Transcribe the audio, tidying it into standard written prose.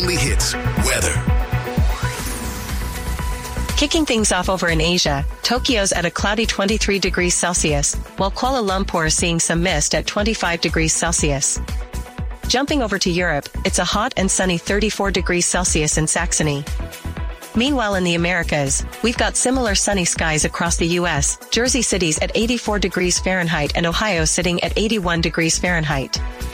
only hits, weather. Kicking things off over in Asia, Tokyo's at a cloudy 23 degrees Celsius, while Kuala Lumpur is seeing some mist at 25 degrees Celsius. Jumping over to Europe, it's a hot and sunny 34 degrees Celsius in Saxony. Meanwhile in the Americas, we've got similar sunny skies across the U.S., Jersey City's at 84 degrees Fahrenheit and Ohio sitting at 81 degrees Fahrenheit.